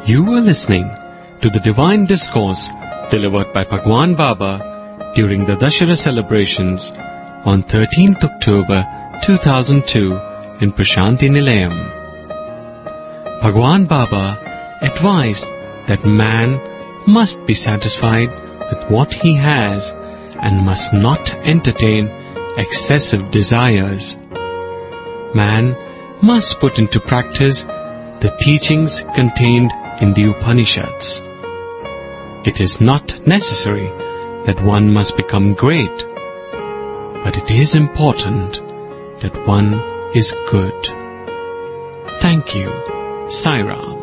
You were listening to the Divine Discourse delivered by Bhagwan Baba during the Dashera celebrations on 13th October 2002 in Prashanti Nilayam. Bhagwan Baba advised that man must be satisfied with what he has and must not entertain excessive desires. Man must put into practice the teachings contained in the Upanishads. It is not necessary that one must become great, but it is important that one is good. Thank you. Sai Ram.